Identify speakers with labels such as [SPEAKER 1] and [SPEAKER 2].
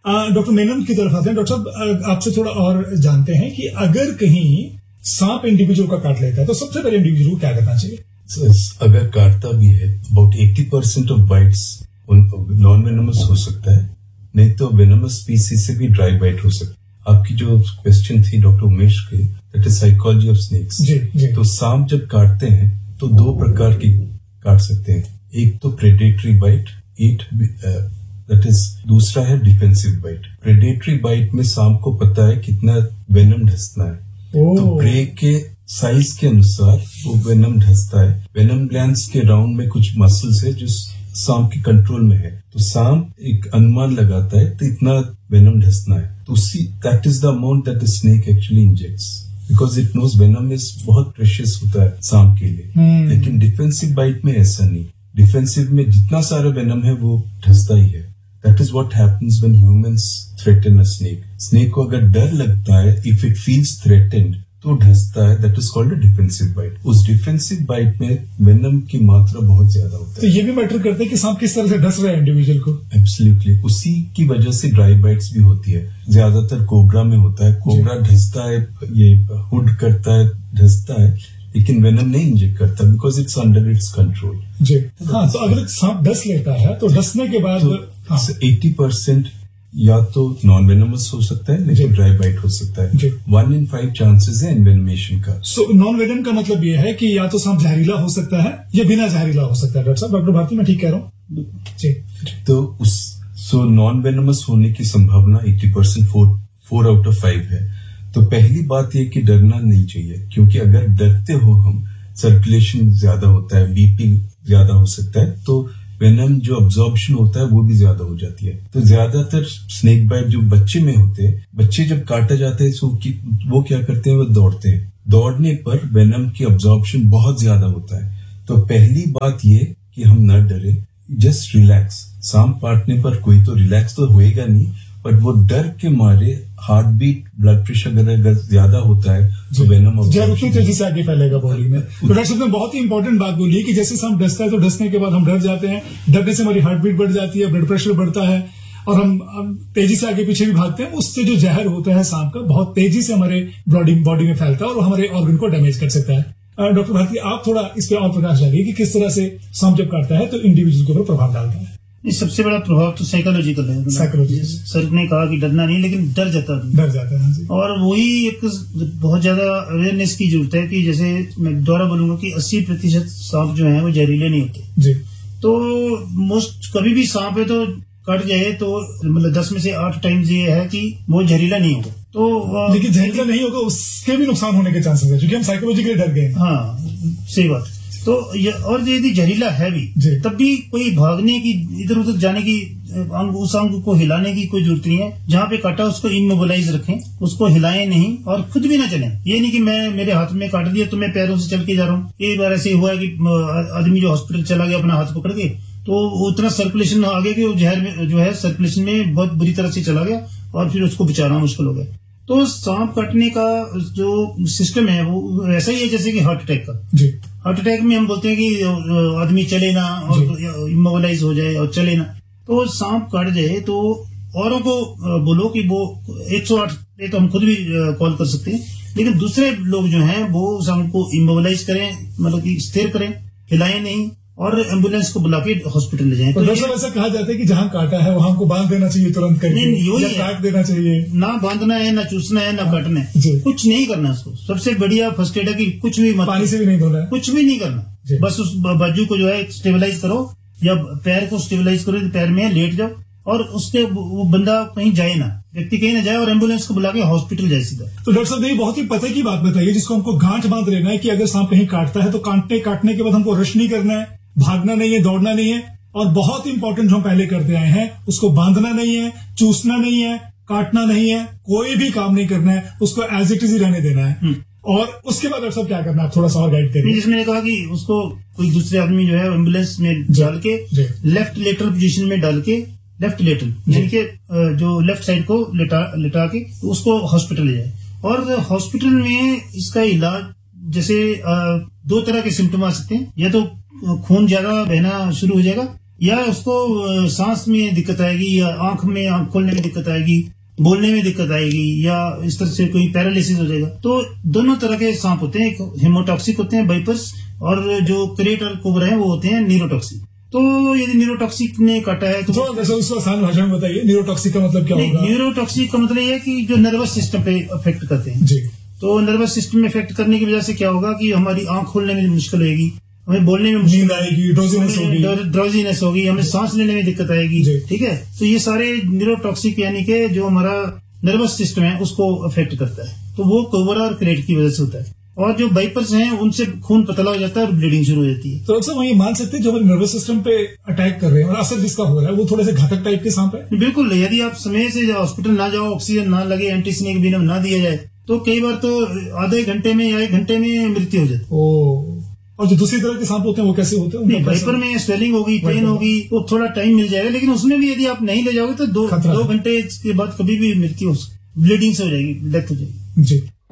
[SPEAKER 1] Doctor Menon की तरफ आते हैं। डॉक्टर साहब, आपसे थोड़ा और जानते हैं कि अगर कहीं सांप इंडिविजुअल का काट लेता है तो सबसे पहले इंडिविजुअल को क्या करना चाहिए?
[SPEAKER 2] अगर काटता भी है, about 80% of bytes non venomous हो सकता है, नहीं तो वेनमस स्पीसीज से भी ड्राई बाइट हो सकता है। आपकी जो क्वेश्चन थी डॉक्टर उमेश की, that is psychology of snakes. तो सांप जब काटते हैं तो दो प्रकार की काट सकते हैं, एक तो प्रेडेटरी बाइट, दैट इज दूसरा है डिफेंसिव बाइट। प्रेडेटरी बाइट में सांप को पता है कितना वेनम ढसना है, तो प्रे के साइज के अनुसार वो वेनम ढसता है। वेनम ग्लैंड्स के राउंड में कुछ मसल्स है जो सांप के कंट्रोल में है, तो सांप एक अनुमान लगाता है तो इतना वेनम ढसना है, तो उसी that is the amount that the snake actually injects, because it knows venom is बहुत प्रेशियस होता है सांप के लिए। लेकिन डिफेंसिव बाइट में ऐसा नहीं, डिफेंसिव में जितना सारा वेनम है वो ढसता ही है। That is what happens when humans threaten a snake. Snake को अगर डर लगता है, इफ इट फील्स थ्रेटेंड, तो ढसता है, that is called a defensive bite. उस डिफेंसिव बाइट में वेनम की मात्रा बहुत ज्यादा होता है।
[SPEAKER 1] तो ये भी मैटर करता है कि सांप किस तरह से ढस रहा है इंडिविजुअल को।
[SPEAKER 2] एब्सोल्युटली, उसी की वजह से ड्राई बाइट्स भी होती है। ज्यादातर कोबरा में होता है, कोबरा ढसता है, ये हुड करता है, ढसता है, लेकिन वेनम नहीं इंजेक्ट करता because it's under its control.
[SPEAKER 1] जी हाँ, तो अगर सांप डस लेता है तो डसने के बाद
[SPEAKER 2] 80% या तो नॉन वेनमस हो सकता है, लेकिन ड्राई बाइट हो सकता है। 1 in 5 चांसेस है एनवेनमेशन का।
[SPEAKER 1] सो नॉन वेनम का मतलब ये है कि या तो सांप जहरीला हो सकता है या बिना जहरीला हो सकता है। डॉक्टर साहब, डॉक्टर भारती, मैं ठीक कह रहा हूँ जी?
[SPEAKER 2] तो नॉन वेनमस होने की संभावना 80%, 4 out of 5 है। तो पहली बात ये कि डरना नहीं चाहिए, क्योंकि अगर डरते हो हम, सर्कुलेशन ज्यादा होता है, बीपी ज्यादा हो सकता है, तो वेनम जो अब्जॉर्प्शन होता है वो भी ज्यादा हो जाती है। तो ज्यादातर स्नेक बाइट जो बच्चे में होते हैं, बच्चे जब काटा जाते हैं तो वो क्या करते हैं, वो दौड़ते हैं। दौड़ने पर वेनम की अब्जॉर्प्शन बहुत ज्यादा होता है। तो पहली बात ये कि हम न डरे, जस्ट रिलैक्स। सांप काटने पर कोई तो रिलैक्स तो होएगा नहीं, बट वो डर के मारे हार्ट बीट, ब्लड प्रेशर अगर ज्यादा होता है तो वेनम
[SPEAKER 1] उतनी तेजी से आगे फैलेगा बॉडी में। तो डॉक्टर साहब ने बहुत ही इंपॉर्टेंट बात बोली कि जैसे सांप डसता है तो डसने के बाद हम डर जाते हैं, डरने से हमारी हार्ट बीट बढ़ जाती है, ब्लड प्रेशर बढ़ता है और हम तेजी से आगे पीछे भी भागते हैं। उससे जो जहर होता है सांप का, बहुत तेजी से हमारे बॉडी में फैलता है और हमारे ऑर्गन को डैमेज कर सकता है। डॉक्टर भारती, आप थोड़ा इस पे और प्रकाश डालिए कि किस तरह से सांप जब काटता है तो इंडिविजुअल के ऊपर प्रभाव डालता है।
[SPEAKER 3] सबसे बड़ा प्रभाव तो साइकोलॉजिकल है। सर ने कहा कि डरना नहीं, लेकिन डर जाता है। और वही एक बहुत ज्यादा अवेयरनेस की जरूरत है कि जैसे मैं दोबारा बोलूंगा कि 80% सांप जो है वो जहरीले नहीं होते जी। तो मोस्ट कभी भी सांप है तो कट जाए तो मतलब 10 में से 8 टाइम्स ये है कि वो जहरीला नहीं होगा। तो
[SPEAKER 1] लेकिन जहरीला नहीं होगा उसके भी नुकसान होने के चांसेस है, क्योंकि हम साइकोलॉजिकली डर गए।
[SPEAKER 3] हाँ, सही बात। तो और यदि जहरीला है भी तब भी कोई भागने की, इधर उधर जाने की, उस अंग को हिलाने की कोई जरूरत नहीं है। जहाँ पे काटा उसको इमोबिलाइज रखें, उसको हिलाएं नहीं और खुद भी ना चलें। ये नहीं कि मेरे हाथ में काट दिया तो मैं पैरों से चल के जा रहा हूँ। कई बार ऐसे हुआ है कि आदमी जो हॉस्पिटल चला गया अपना हाथ पकड़ के, तो उतना सर्कुलेशन आ गया कि वो जहर में जो है सर्कुलेशन में बहुत बुरी तरह से चला गया और फिर उसको बचाना मुश्किल हो गया। तो सांप काटने का जो सिस्टम है वो ऐसा ही है जैसे कि हार्ट अटैक का जी। हार्ट अटैक में हम बोलते हैं कि आदमी चले ना और इमोबिलाइज हो जाए और चले ना। तो सांप काट जाए तो औरों को बोलो कि वो 108 पे तो हम खुद भी कॉल कर सकते हैं, लेकिन दूसरे लोग जो हैं वो सांप को इमोबिलाइज करें, मतलब कि स्थिर करें, हिलाएं नहीं और एम्बुलेंस को बुला के हॉस्पिटल ले जाएं।
[SPEAKER 1] तो ऐसा कहा जाता है कि जहां काटा है वहां को बांध देना चाहिए तुरंत करके, या काट देना चाहिए।
[SPEAKER 3] ना बांधना है, ना चूसना है, ना काटना है, कुछ नहीं करना। उसको सबसे बढ़िया फर्स्ट एड है कि कुछ भी मत,
[SPEAKER 1] पानी से भी नहीं धोना है,
[SPEAKER 3] कुछ भी नहीं करना। बस उस बाजू को जो है स्टेबलाइज करो या पैर को स्टेबलाइज करो, पैर में लेट जाओ और उसके वो बंदा कहीं जाए ना, व्यक्ति कहीं ना जाए और एम्बुलेंस को बुला के हॉस्पिटल जाए सीधा।
[SPEAKER 1] तो डॉक्टर साहब ये बहुत ही पते की बात बताइए जिसको हमको गांठ बांध लेना है कि अगर सांप कहीं काटता है तो काटने के बाद हमको रश नहीं करना है, भागना नहीं है, दौड़ना नहीं है, और बहुत इंपॉर्टेंट जो हम पहले करते आए हैं उसको बांधना नहीं है, चूसना नहीं है, काटना नहीं है, कोई भी काम नहीं करना है, उसको एज इट इज ही रहने देना है। और उसके बाद डॉक्टर साहब क्या करना है, आप थोड़ा सा और गाइड करिए।
[SPEAKER 3] जिसमें कहा कि उसको कोई दूसरे आदमी जो है एम्बुलेंस में डाल के लेफ्ट लेटरल पोजीशन में डाल के, लेफ्ट लेटरल यानी कि जो लेफ्ट साइड को लिटा के उसको हॉस्पिटल ले जाए। और हॉस्पिटल में इसका इलाज जैसे 2 तरह के सिम्टम आ सकते हैं, या तो खून ज्यादा बहना शुरू हो जाएगा या उसको सांस में दिक्कत आएगी, या आंख खोलने में दिक्कत आएगी, बोलने में दिक्कत आएगी, या इस तरह से कोई पैरालिसिस हो जाएगा। तो दोनों तरह के सांप होते हैं, एक हेमोटॉक्सिक होते हैं वाइपर्स, और जो क्रेट और कोबरा है वो होते हैं न्यूरोटॉक्सिक। तो यदि न्यूरोटॉक्सिक ने काटा है तो
[SPEAKER 1] उसको आसान भाषा में बताइए, न्यूरोटॉक्सिक का मतलब क्या होगा?
[SPEAKER 3] न्यूरोटॉक्सिक का मतलब ये है कि जो नर्वस सिस्टम पे अफेक्ट करते हैं
[SPEAKER 1] जी।
[SPEAKER 3] तो नर्वस सिस्टम में इफेक्ट करने की वजह से क्या होगा कि हमारी आंख खोलने में मुश्किल होगी, हमें बोलने में
[SPEAKER 1] नींद आएगी,
[SPEAKER 3] ड्रोजीनेस होगी, हमें सांस लेने में दिक्कत आएगी। ठीक है, तो ये सारे न्यूरोटॉक्सिक यानी कि जो हमारा नर्वस सिस्टम है उसको अफेक्ट करता है। तो वो कोबरा और क्रेट की वजह से होता है। और जो वाइपर्स हैं उनसे खून पतला हो जाता है और ब्लीडिंग शुरू हो जाती है।
[SPEAKER 1] तो अक्सर हम ये मान सकते हैं जो हमारे नर्वस सिस्टम पे अटैक कर रहे हैं और असर जिसका हो रहा है वो थोड़े से घातक टाइप के सांप है?
[SPEAKER 3] बिल्कुल। यदि आप समय से हॉस्पिटल ना जाओ, ऑक्सीजन ना लगे, एंटीसिनिक वेनम ना दिया जाए तो कई बार तो आधे घंटे में या 1 घंटे में मृत्यु हो जाती है।
[SPEAKER 1] और जो दूसरी तरह के सांप होते हैं वो कैसे होते हैं?
[SPEAKER 3] वाइपर में स्वेलिंग होगी, पेन होगी, वो थोड़ा टाइम मिल जाएगा, लेकिन उसमें भी यदि आप नहीं ले जाओगे तो 2 घंटे के बाद कभी भी मृत्यु, ब्लीडिंग से हो जाएगी, डेथ हो जाएगी।
[SPEAKER 1] जी।